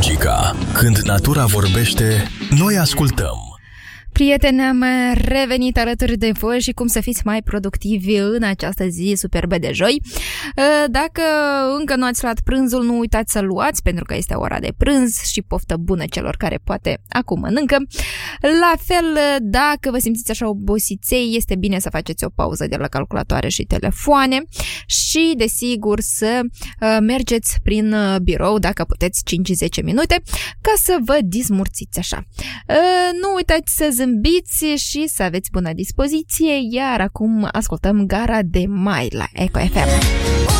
Ecologica. Când natura vorbește, noi ascultăm. Prieteni, am revenit alături de voi și cum să fiți mai productivi în această zi superbă de joi. Dacă încă nu ați luat prânzul, nu uitați să-l luați, pentru că este ora de prânz și poftă bună celor care poate acum mănâncă. La fel, dacă vă simțiți așa obosiței, este bine să faceți o pauză de la calculatoare și telefoane și, desigur, să mergeți prin birou, dacă puteți, 5-10 minute, ca să vă dismurțiți așa. Nu uitați să zâmbiți și să aveți bună dispoziție, iar acum ascultăm Gara de Mai la Eco FM.